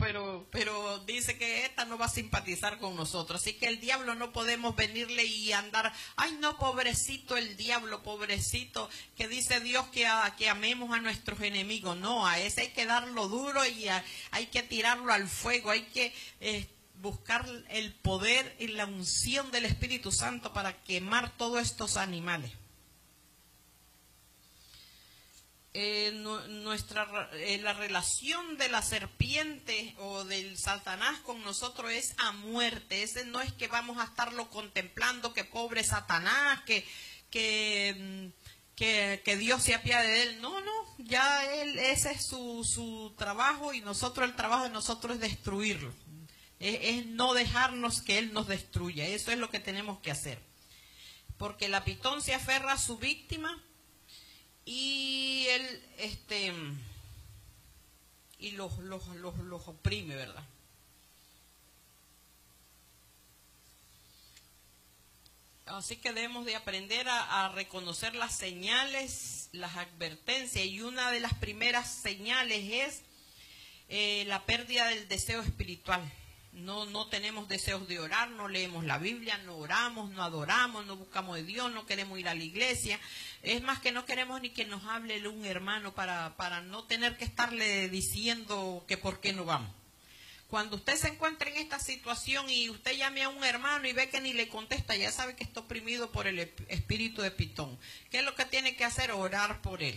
pero dice que esta no va a simpatizar con nosotros. Así que el diablo no podemos venirle y andar, ay no, pobrecito el diablo, pobrecito, que dice Dios que amemos a nuestros enemigos. No, a ese hay que darlo duro y hay que tirarlo al fuego, hay que buscar el poder y la unción del Espíritu Santo para quemar todos estos animales. La relación de la serpiente o del Satanás con nosotros es a muerte. Ese no es que vamos a estarlo contemplando, que pobre Satanás, que Dios se apiade de él. No, ya ese es su trabajo, y el trabajo de nosotros es destruirlo. Es no dejarnos que él nos destruya. Eso es lo que tenemos que hacer. Porque la pitón se aferra a su víctima y él y los oprime, ¿verdad? Así que debemos de aprender a reconocer las señales, las advertencias, y una de las primeras señales es la pérdida del deseo espiritual. No tenemos deseos de orar, no leemos la Biblia, no oramos, no adoramos, no buscamos de Dios, no queremos ir a la iglesia. Es más, que no queremos ni que nos hable un hermano para no tener que estarle diciendo que por qué no vamos. Cuando usted se encuentra en esta situación y usted llame a un hermano y ve que ni le contesta, ya sabe que está oprimido por el espíritu de pitón. ¿Qué es lo que tiene que hacer? Orar por él.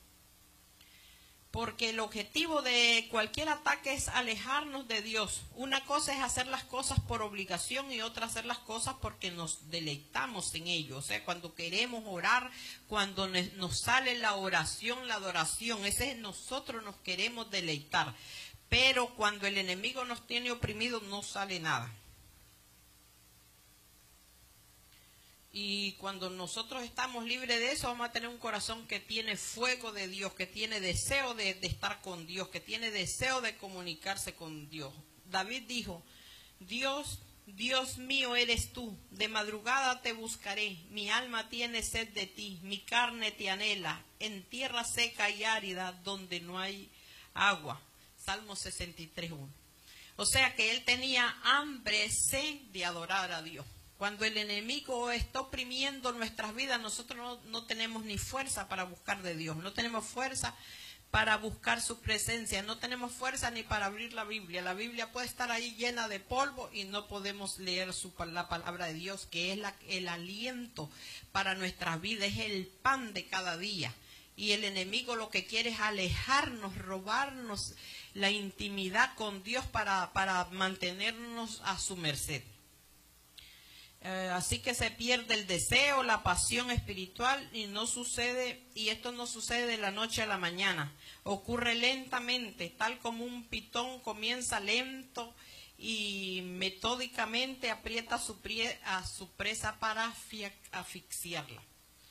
Porque el objetivo de cualquier ataque es alejarnos de Dios. Una cosa es hacer las cosas por obligación y otra hacer las cosas porque nos deleitamos en ello. O sea, cuando queremos orar, cuando nos sale la oración, la adoración, ese es nosotros nos queremos deleitar. Pero cuando el enemigo nos tiene oprimidos no sale nada. Y cuando nosotros estamos libres de eso, vamos a tener un corazón que tiene fuego de Dios, que tiene deseo de estar con Dios, que tiene deseo de comunicarse con Dios. David dijo, Dios mío eres tú, de madrugada te buscaré, mi alma tiene sed de ti, mi carne te anhela, en tierra seca y árida donde no hay agua. Salmo 63:1. O sea que él tenía hambre, sed de adorar a Dios. Cuando el enemigo está oprimiendo nuestras vidas, nosotros no tenemos ni fuerza para buscar de Dios, no tenemos fuerza para buscar su presencia, no tenemos fuerza ni para abrir la Biblia. La Biblia puede estar ahí llena de polvo y no podemos leer la palabra de Dios, que es el aliento para nuestras vidas, es el pan de cada día. Y el enemigo lo que quiere es alejarnos, robarnos la intimidad con Dios para mantenernos a su merced. Así que se pierde el deseo, la pasión espiritual, y esto no sucede de la noche a la mañana. Ocurre lentamente, tal como un pitón comienza lento y metódicamente aprieta a su presa para asfixiarla.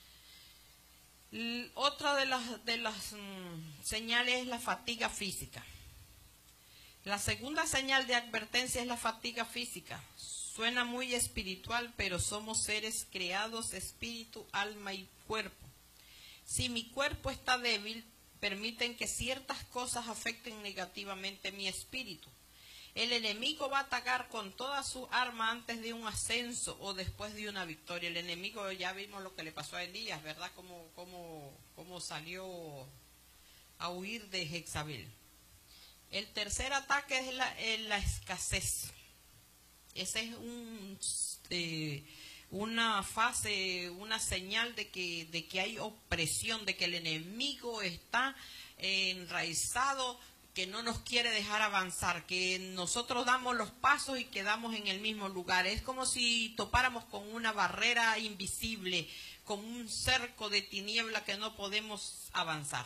Otra de las señales es la fatiga física. La segunda señal de advertencia es la fatiga física. Suena muy espiritual, pero somos seres creados, espíritu, alma y cuerpo. Si mi cuerpo está débil, permiten que ciertas cosas afecten negativamente mi espíritu. El enemigo va a atacar con toda su arma antes de un ascenso o después de una victoria. El enemigo, ya vimos lo que le pasó a Elías, ¿verdad? Cómo salió a huir de Jezabel. El tercer ataque es la escasez. Esa es una fase, una señal de que hay opresión, de que el enemigo está enraizado, que no nos quiere dejar avanzar, que nosotros damos los pasos y quedamos en el mismo lugar. Es como si topáramos con una barrera invisible, con un cerco de tiniebla que no podemos avanzar.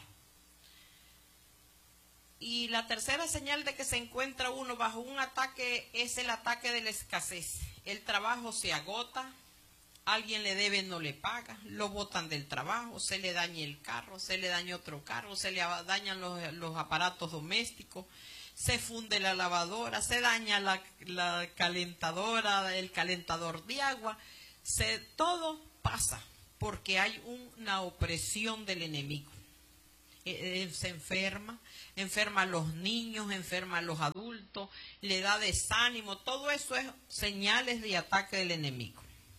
Y la tercera señal de que se encuentra uno bajo un ataque es el ataque de la escasez. El trabajo se agota, alguien le debe, no le paga, lo botan del trabajo, se le daña el carro, se le daña otro carro, se le dañan los aparatos domésticos, se funde la lavadora, se daña la calentadora, el calentador de agua. Todo pasa porque hay una opresión del enemigo. Se enferma a los niños, enferma a los adultos, llanto, le da desánimo. Todo eso es señales de ataque del enemigo.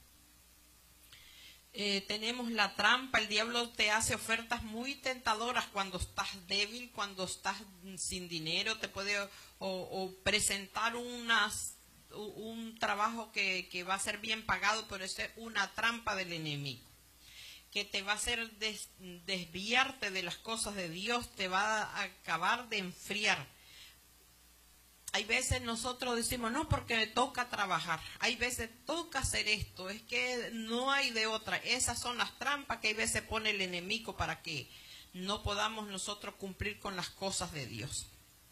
Tenemos la trampa. El diablo te hace ofertas muy tentadoras cuando estás débil, cuando estás sin dinero. Te puede o presentar un trabajo que va a ser bien pagado, pero es una trampa del enemigo, que te va a hacer desviarte de las cosas de Dios, te va a acabar de enfriar. Hay veces nosotros decimos, no, porque me toca trabajar. Hay veces toca hacer esto, es que no hay de otra. Esas son las trampas que hay veces pone el enemigo para que no podamos nosotros cumplir con las cosas de Dios.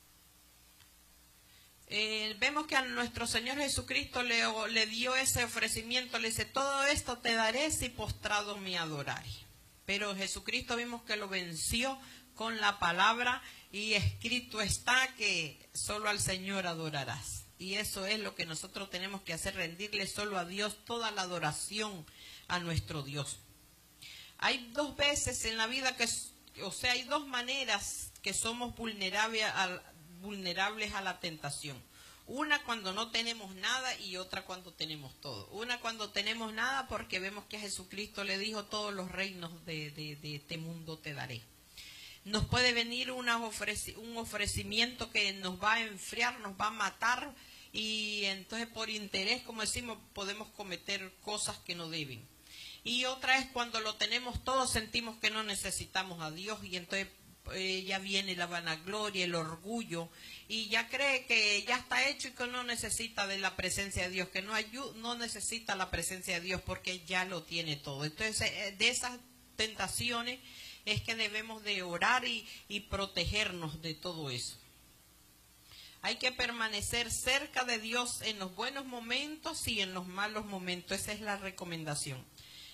Vemos que a nuestro Señor Jesucristo le dio ese ofrecimiento, le dice, todo esto te daré si postrado me adorares. Pero Jesucristo vimos que lo venció con la palabra, y escrito está que solo al Señor adorarás. Y eso es lo que nosotros tenemos que hacer, rendirle solo a Dios toda la adoración a nuestro Dios. Hay dos veces en la vida hay dos maneras que somos vulnerables a la tentación. Una cuando no tenemos nada y otra cuando tenemos todo. Una cuando tenemos nada porque vemos que a Jesucristo le dijo, todos los reinos de este mundo te daré. Nos puede venir un ofrecimiento que nos va a enfriar, nos va a matar, y entonces por interés, como decimos, podemos cometer cosas que no deben. Y otra es cuando lo tenemos todo, sentimos que no necesitamos a Dios, y entonces ya viene la vanagloria, el orgullo, y ya cree que ya está hecho y que no necesita de la presencia de Dios, que no necesita la presencia de Dios porque ya lo tiene todo. Entonces, de esas tentaciones es que debemos de orar y protegernos de todo eso. Hay que permanecer cerca de Dios en los buenos momentos y en los malos momentos. Esa es la recomendación.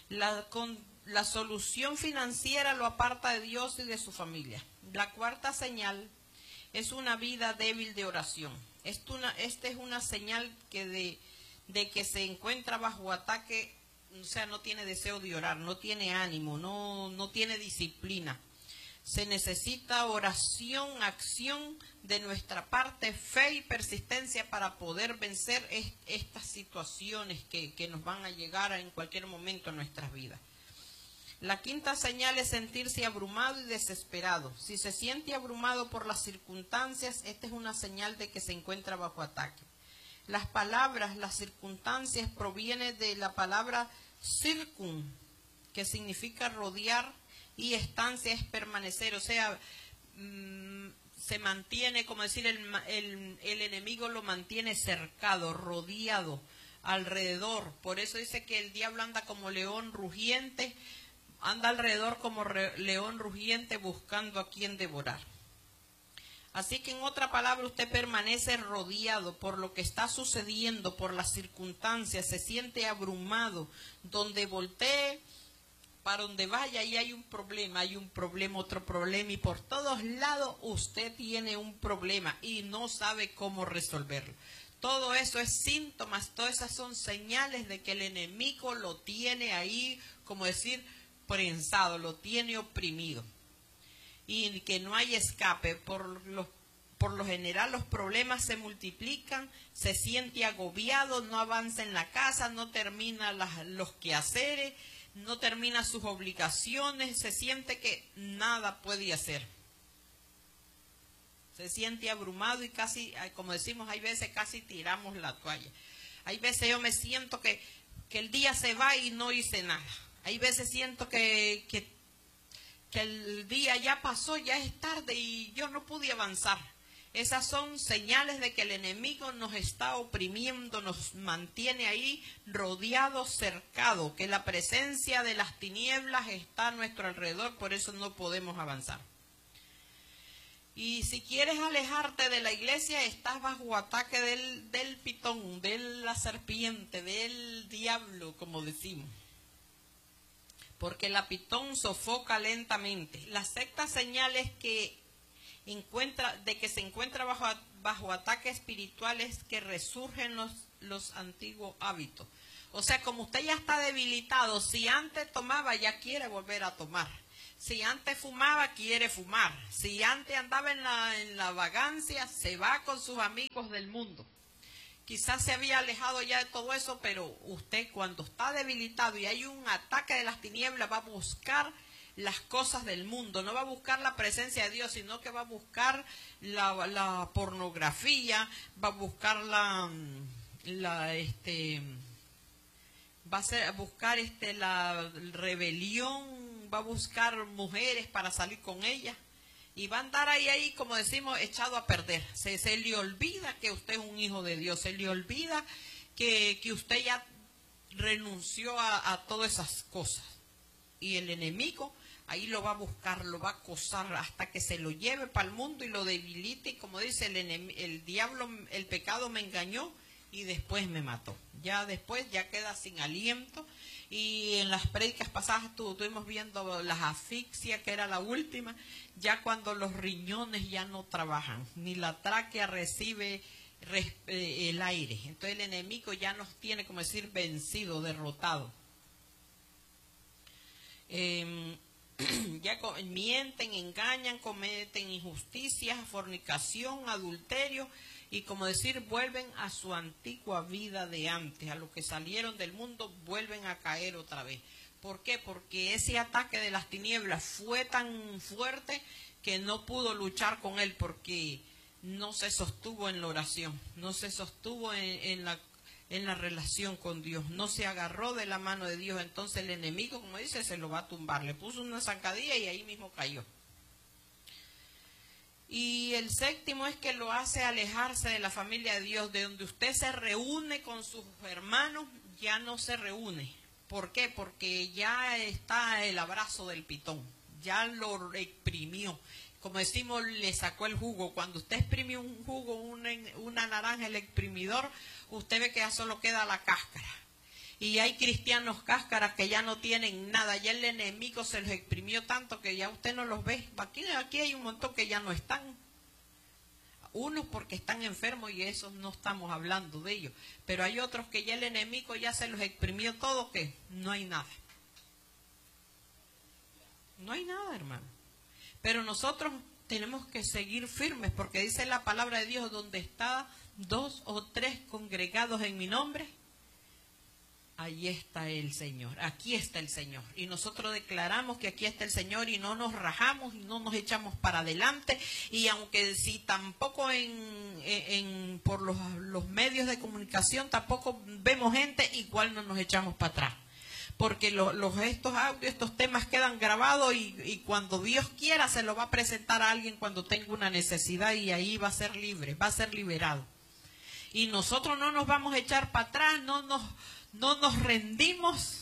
La solución financiera lo aparta de Dios y de su familia. La cuarta señal es una vida débil de oración. Esta es una señal de que se encuentra bajo ataque. O sea, no tiene deseo de orar, no tiene ánimo, no tiene disciplina. Se necesita oración, acción de nuestra parte, fe y persistencia para poder vencer estas situaciones que nos van a llegar en cualquier momento en nuestras vidas. La quinta señal es sentirse abrumado y desesperado. Si se siente abrumado por las circunstancias, esta es una señal de que se encuentra bajo ataque. Las palabras, las circunstancias, provienen de la palabra circum, que significa rodear, y estancia es permanecer. O sea, se mantiene, como decir, el enemigo lo mantiene cercado, rodeado, alrededor. Por eso dice que el diablo anda como león rugiente, anda alrededor como león rugiente buscando a quien devorar. Así que en otra palabra, usted permanece rodeado por lo que está sucediendo, por las circunstancias, se siente abrumado. Donde voltee, para donde vaya, y hay un problema, otro problema, y por todos lados usted tiene un problema y no sabe cómo resolverlo. Todo eso es síntomas, todas esas son señales de que el enemigo lo tiene ahí, como decir, prensado, lo tiene oprimido. Y que no hay escape. Por lo general los problemas se multiplican, se siente agobiado, no avanza en la casa, no termina los quehaceres, no termina sus obligaciones, se siente que nada puede hacer. Se siente abrumado y casi, como decimos, hay veces casi tiramos la toalla. Hay veces yo me siento que el día se va y no hice nada. Hay veces siento que el día ya pasó, ya es tarde y yo no pude avanzar. Esas son señales de que el enemigo nos está oprimiendo, nos mantiene ahí rodeados, cercados, que la presencia de las tinieblas está a nuestro alrededor, por eso no podemos avanzar. Y si quieres alejarte de la iglesia, estás bajo ataque del pitón, de la serpiente, del diablo, como decimos. Porque la pitón sofoca lentamente. La sexta señal es que se encuentra bajo ataque espiritual es que resurgen los antiguos hábitos. O sea, como usted ya está debilitado, si antes tomaba, ya quiere volver a tomar. Si antes fumaba, quiere fumar. Si antes andaba en la vagancia, se va con sus amigos del mundo. Quizás se había alejado ya de todo eso, pero usted cuando está debilitado y hay un ataque de las tinieblas, va a buscar las cosas del mundo. No va a buscar la presencia de Dios, sino que va a buscar la pornografía, va a buscar la rebelión, va a buscar mujeres para salir con ellas y va a andar ahí como decimos, echado a perder. Se le olvida que usted es un hijo de Dios, se le olvida que usted ya renunció a todas esas cosas. Y el enemigo ahí lo va a buscar, lo va a acosar hasta que se lo lleve para el mundo y lo debilite. Y como dice el diablo, el pecado me engañó y después me mató. Ya después ya queda sin aliento. Y en las prédicas pasadas estuvimos viendo las asfixias, que era la última, ya cuando los riñones ya no trabajan, ni la tráquea recibe el aire. Entonces el enemigo ya nos tiene, como decir, vencido, derrotado. Ya mienten, engañan, cometen injusticias, fornicación, adulterio, y como decir, vuelven a su antigua vida de antes, a lo que salieron del mundo, vuelven a caer otra vez. ¿Por qué? Porque ese ataque de las tinieblas fue tan fuerte que no pudo luchar con él, porque no se sostuvo en la oración, no se sostuvo en la relación con Dios, no se agarró de la mano de Dios. Entonces el enemigo, como dice, se lo va a tumbar, le puso una zancadilla y ahí mismo cayó. Y el séptimo es que lo hace alejarse de la familia de Dios, de donde usted se reúne con sus hermanos, ya no se reúne. ¿Por qué? Porque ya está el abrazo del pitón, ya lo exprimió. Como decimos, le sacó el jugo. Cuando usted exprime un jugo, una naranja, el exprimidor, usted ve que ya solo queda la cáscara. Y hay cristianos cáscaras que ya no tienen nada. Ya el enemigo se los exprimió tanto que ya usted no los ve. Aquí hay un montón que ya no están. Unos porque están enfermos y esos no estamos hablando de ellos. Pero hay otros que ya el enemigo ya se los exprimió todo, que no hay nada. No hay nada, hermano. Pero nosotros tenemos que seguir firmes, porque dice la palabra de Dios, donde está 2 o 3 congregados en mi nombre, allí está el Señor, aquí está el Señor. Y nosotros declaramos que aquí está el Señor y no nos rajamos y no nos echamos para adelante. Y aunque si tampoco por los medios de comunicación tampoco vemos gente, igual no nos echamos para atrás. Porque estos audios, estos temas quedan grabados y cuando Dios quiera se lo va a presentar a alguien cuando tenga una necesidad, y ahí va a ser libre, va a ser liberado. Y nosotros no nos vamos a echar para atrás, no nos rendimos,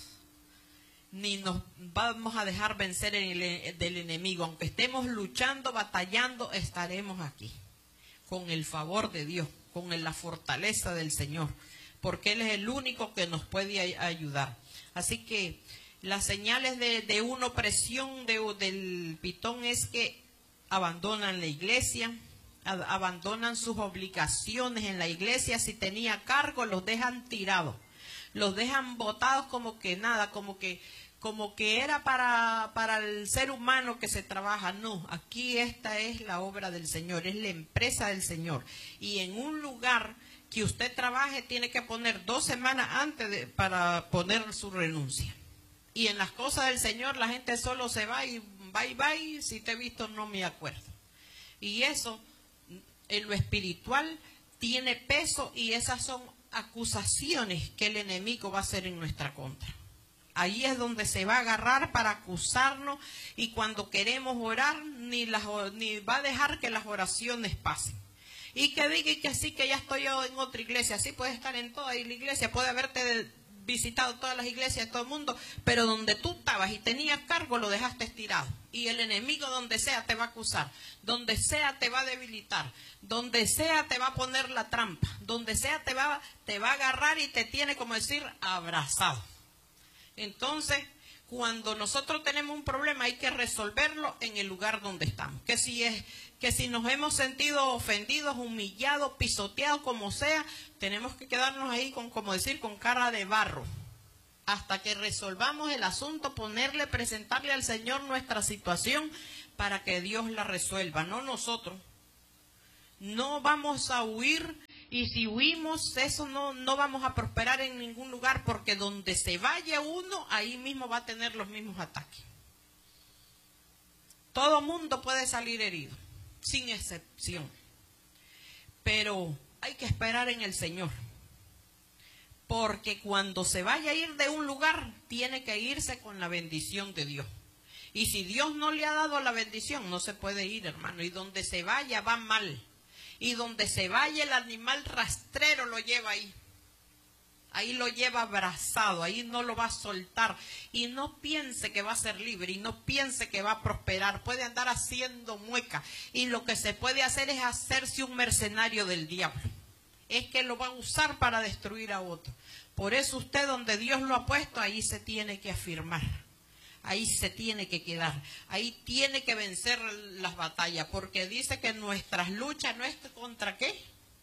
ni nos vamos a dejar vencer del enemigo. Aunque estemos luchando, batallando, estaremos aquí, con el favor de Dios, con la fortaleza del Señor, porque Él es el único que nos puede ayudar. Así que las señales de una opresión del pitón es que abandonan la iglesia, abandonan sus obligaciones en la iglesia. Si tenía cargo, los dejan tirados, los dejan botados como que nada, como que era para el ser humano que se trabaja. No, aquí esta es la obra del Señor, es la empresa del Señor. Y en un lugar que usted trabaje, tiene que poner 2 semanas antes para poner su renuncia. Y en las cosas del Señor la gente solo se va y bye, si te he visto no me acuerdo. Y eso en lo espiritual tiene peso, y esas son acusaciones que el enemigo va a hacer en nuestra contra. Ahí es donde se va a agarrar para acusarnos, y cuando queremos orar ni va a dejar que las oraciones pasen. Y que diga que sí, que ya estoy yo en otra iglesia. Sí, puedes estar en toda la iglesia, puede haberte visitado todas las iglesias de todo el mundo, pero donde tú estabas y tenías cargo lo dejaste estirado. Y el enemigo donde sea te va a acusar, donde sea te va a debilitar, donde sea te va a poner la trampa, donde sea te va a agarrar y te tiene, como decir, abrazado. Entonces, cuando nosotros tenemos un problema hay que resolverlo en el lugar donde estamos. Que si nos hemos sentido ofendidos, humillados, pisoteados, como sea, tenemos que quedarnos ahí con cara de barro. hasta que resolvamos el asunto, presentarle al Señor nuestra situación para que Dios la resuelva, no nosotros. No vamos a huir, y si huimos, eso no vamos a prosperar en ningún lugar, porque donde se vaya uno, ahí mismo va a tener los mismos ataques. Todo mundo puede salir herido, sin excepción. Pero hay que esperar en el Señor. Porque cuando se vaya a ir de un lugar, tiene que irse con la bendición de Dios. Y si Dios no le ha dado la bendición, no se puede ir, hermano. Y donde se vaya, va mal. Y donde se vaya, el animal rastrero lo lleva ahí. Ahí lo lleva abrazado, ahí no lo va a soltar. Y no piense que va a ser libre, y no piense que va a prosperar. Puede andar haciendo mueca. Y lo que se puede hacer es hacerse un mercenario del diablo. Es que lo va a usar para destruir a otro. Por eso usted, donde Dios lo ha puesto, ahí se tiene que afirmar. Ahí se tiene que quedar. Ahí tiene que vencer las batallas. Porque dice que nuestras luchas no es contra ¿qué?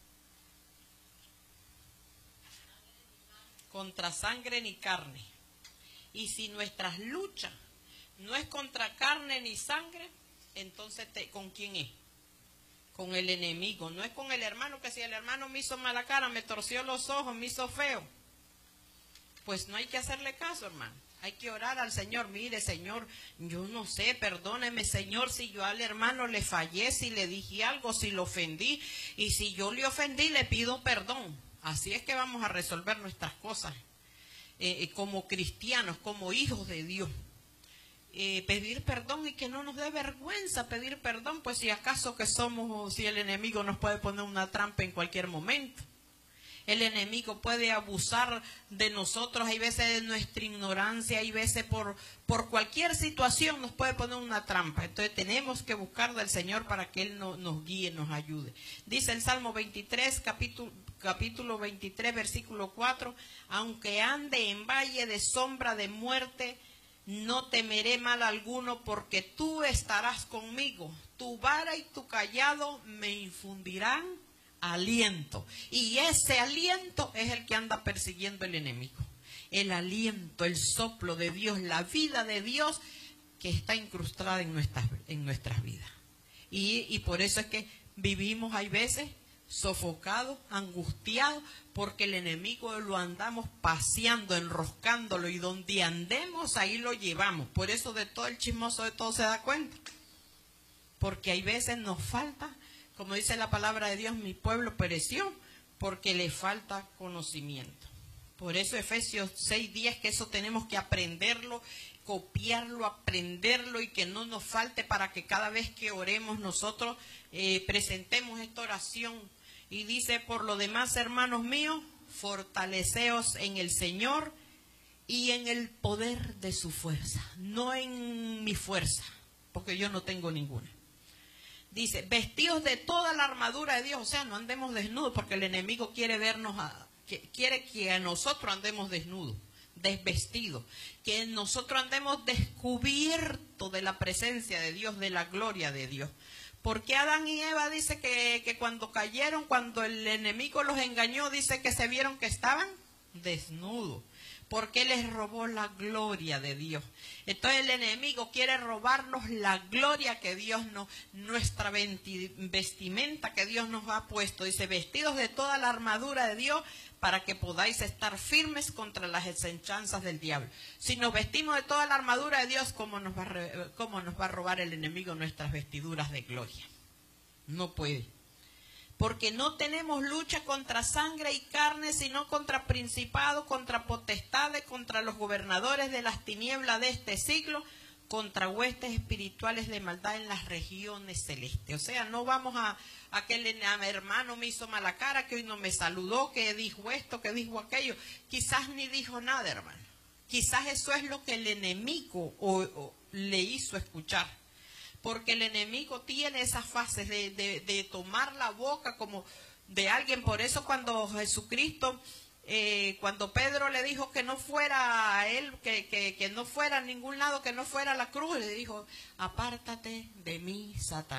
Contra sangre ni carne. Y si nuestras luchas no es contra carne ni sangre, entonces ¿con quién es? Con el enemigo. No es con el hermano, que si el hermano me hizo mala cara, me torció los ojos, me hizo feo, pues no hay que hacerle caso, hermano. Hay que orar al Señor. Mire, Señor, yo no sé, perdóneme, Señor, si yo al hermano le fallé, si le dije algo, si lo ofendí. Y si yo le ofendí, le pido perdón. Así es que vamos a resolver nuestras cosas como cristianos, como hijos de Dios. Pedir perdón, y que no nos dé vergüenza pedir perdón, pues si acaso que somos, si el enemigo nos puede poner una trampa en cualquier momento. El enemigo puede abusar de nosotros, hay veces de nuestra ignorancia, hay veces por cualquier situación nos puede poner una trampa. Entonces tenemos que buscar del Señor para que Él nos guíe, nos ayude. Dice el Salmo 23, capítulo 23, versículo 4, aunque ande en valle de sombra de muerte, no temeré mal alguno, porque tú estarás conmigo. Tu vara y tu cayado me infundirán aliento. Y ese aliento es el que anda persiguiendo el enemigo. El aliento, el soplo de Dios, la vida de Dios que está incrustada en nuestras vidas. Y por eso es que vivimos, hay veces, sofocados, angustiados, porque el enemigo lo andamos paseando, enroscándolo, y donde andemos, ahí lo llevamos. Por eso de todo el chismoso de todo se da cuenta. Porque hay veces nos falta, como dice la palabra de Dios, mi pueblo pereció porque le falta conocimiento. Por eso Efesios 6:10, que eso tenemos que aprenderlo, copiarlo, aprenderlo, y que no nos falte, para que cada vez que oremos nosotros presentemos esta oración. Y dice: por lo demás, hermanos míos, fortaleceos en el Señor y en el poder de su fuerza, no en mi fuerza, porque yo no tengo ninguna. Dice, vestidos de toda la armadura de Dios. O sea, no andemos desnudos, porque el enemigo quiere vernos, quiere que nosotros andemos desnudos, desvestidos, que nosotros andemos descubiertos de la presencia de Dios, de la gloria de Dios. Porque Adán y Eva dice que cuando cayeron, cuando el enemigo los engañó, dice que se vieron que estaban desnudos, porque les robó la gloria de Dios. Entonces el enemigo quiere robarnos la gloria que Dios nuestra vestimenta que Dios nos ha puesto. Dice, vestidos de toda la armadura de Dios, para que podáis estar firmes contra las acechanzas del diablo. Si nos vestimos de toda la armadura de Dios, ¿cómo nos va a robar el enemigo nuestras vestiduras de gloria? No puede. Porque no tenemos lucha contra sangre y carne, sino contra principados, contra potestades, contra los gobernadores de las tinieblas de este siglo, contra huestes espirituales de maldad en las regiones celestes. O sea, no vamos a que el hermano me hizo mala cara, que hoy no me saludó, que dijo esto, que dijo aquello. Quizás ni dijo nada, hermano. Quizás eso es lo que el enemigo le hizo escuchar. Porque el enemigo tiene esas fases de tomar la boca como de alguien. Por eso cuando Jesucristo, cuando Pedro le dijo que no fuera a él, que no fuera a ningún lado, que no fuera a la cruz, le dijo, apártate de mí, Satanás.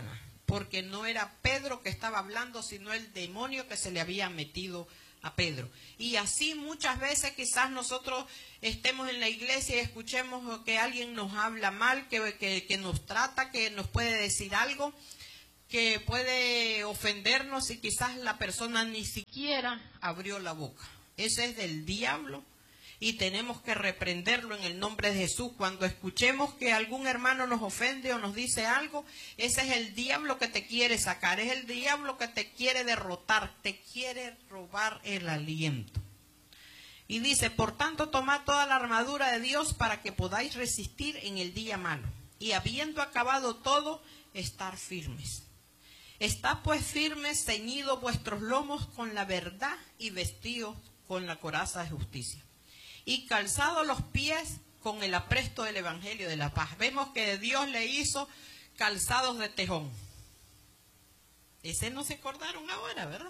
porque no era Pedro que estaba hablando, sino el demonio que se le había metido a Pedro. Y así muchas veces quizás nosotros estemos en la iglesia y escuchemos que alguien nos habla mal, que nos trata, que nos puede decir algo, que puede ofendernos, y quizás la persona ni siquiera abrió la boca. Ese es del diablo y tenemos que reprenderlo en el nombre de Jesús. Cuando escuchemos que algún hermano nos ofende o nos dice algo, ese es el diablo que te quiere sacar, es el diablo que te quiere derrotar, te quiere robar el aliento. Y dice, por tanto, tomad toda la armadura de Dios para que podáis resistir en el día malo, y habiendo acabado todo, estar firmes. Estad pues firmes, ceñidos vuestros lomos con la verdad y vestidos con la coraza de justicia, y calzados los pies con el apresto del evangelio de la paz. Vemos que Dios le hizo calzados de tejón. Ese no se acordaron ahora, ¿verdad?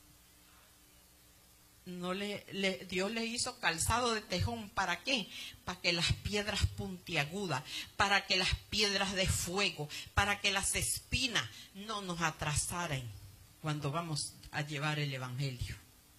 Dios le hizo calzado de tejón. ¿Para qué? Para que las piedras puntiagudas, para que las piedras de fuego, para que las espinas no nos atrasaran cuando vamos a llevar el evangelio.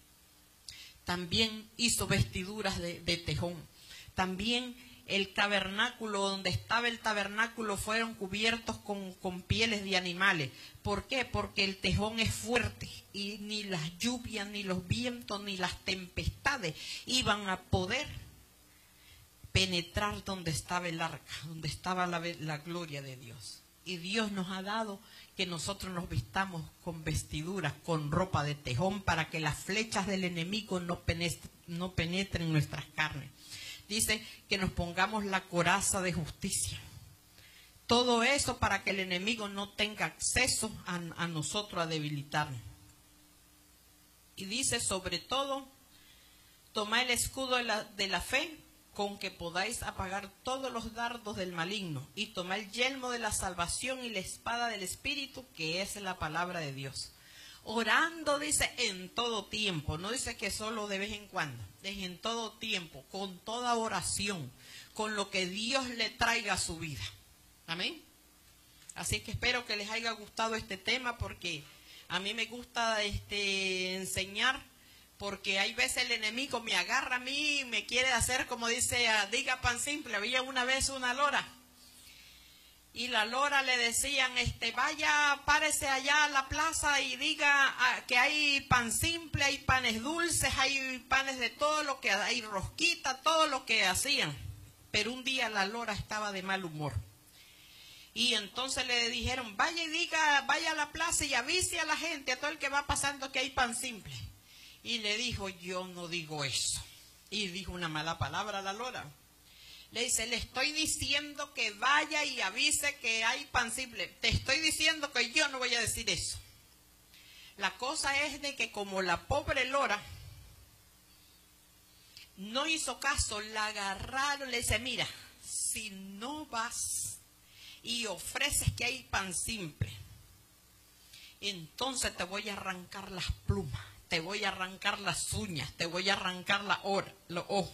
También hizo vestiduras de tejón. También el tabernáculo, donde estaba el tabernáculo, fueron cubiertos con pieles de animales. ¿Por qué? Porque el tejón es fuerte y ni las lluvias, ni los vientos, ni las tempestades iban a poder penetrar donde estaba el arca, donde estaba la gloria de Dios. Y Dios nos ha dado que nosotros nos vistamos con vestiduras, con ropa de tejón, para que las flechas del enemigo no penetren nuestras carnes. Dice que nos pongamos la coraza de justicia. Todo eso para que el enemigo no tenga acceso a nosotros, a debilitarnos. Y dice, sobre todo, tomad el escudo de la fe, con que podáis apagar todos los dardos del maligno, y tomad el yelmo de la salvación y la espada del Espíritu, que es la palabra de Dios. Orando, dice, en todo tiempo. No dice que solo de vez en cuando, es en todo tiempo, con toda oración, con lo que Dios le traiga a su vida. Amén. Así que espero que les haya gustado este tema, porque a mí me gusta enseñar, porque hay veces el enemigo me agarra a mí y me quiere hacer, como dice, diga pan simple. Había una vez una lora, y la lora le decían, vaya, párese allá a la plaza y diga que hay pan simple, hay panes dulces, hay panes de todo lo que hay, rosquita, todo lo que hacían. Pero un día la lora estaba de mal humor. Y entonces le dijeron, vaya y diga, vaya a la plaza y avise a la gente, a todo el que va pasando, que hay pan simple. Y le dijo, yo no digo eso. Y dijo una mala palabra a la lora. Le dice, le estoy diciendo que vaya y avise que hay pan simple. Te estoy diciendo que yo no voy a decir eso. La cosa es de que como la pobre lora no hizo caso, la agarraron, le dice, mira, si no vas y ofreces que hay pan simple, entonces te voy a arrancar las plumas, te voy a arrancar las uñas, te voy a arrancar los ojos.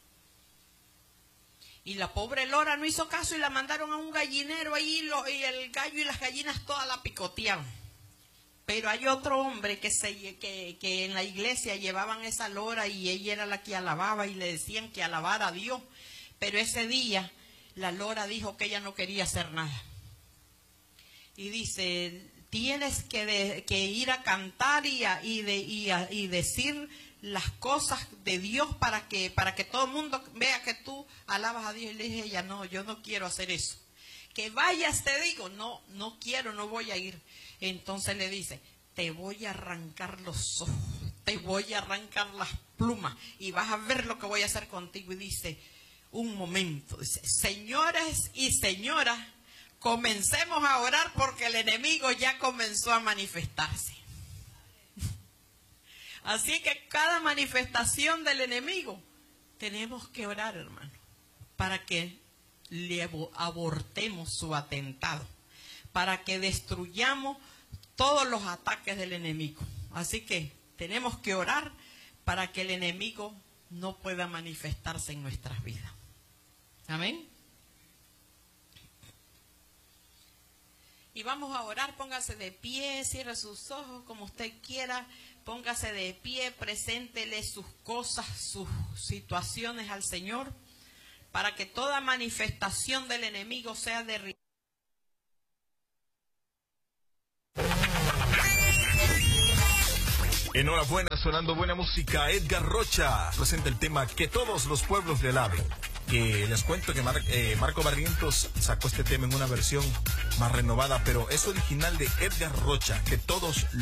Y la pobre lora no hizo caso y la mandaron a un gallinero ahí, y el gallo y las gallinas todas la picoteaban. Pero hay otro hombre que en la iglesia llevaban esa lora, y ella era la que alababa y le decían que alabara a Dios. Pero ese día la lora dijo que ella no quería hacer nada. Y dice, tienes que ir a cantar y decir las cosas de Dios para que todo el mundo vea que tú alabas a Dios. Y le dije a ella, no, yo no quiero hacer eso. Que vayas, te digo, no quiero, no voy a ir. Entonces le dice, te voy a arrancar los ojos, te voy a arrancar las plumas y vas a ver lo que voy a hacer contigo. Y dice, un momento, dice, señores y señoras, comencemos a orar porque el enemigo ya comenzó a manifestarse. Así que cada manifestación del enemigo tenemos que orar, hermano, para que le abortemos su atentado, para que destruyamos todos los ataques del enemigo. Así que tenemos que orar para que el enemigo no pueda manifestarse en nuestras vidas. Amén. Y vamos a orar. Póngase de pie, cierre sus ojos como usted quiera. Póngase de pie, preséntele sus cosas, sus situaciones al Señor, para que toda manifestación del enemigo sea derribada. Enhorabuena, sonando buena música. Edgar Rocha presenta el tema Que todos los pueblos le alaben. Les cuento que Marco Barrientos sacó este tema en una versión más renovada, pero es original de Edgar Rocha, Que todos